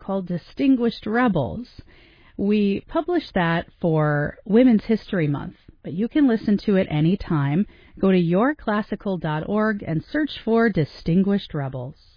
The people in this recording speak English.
called Distinguished Rebels. We published that for Women's History Month, but you can listen to it anytime. Go to yourclassical.org and search for Distinguished Rebels.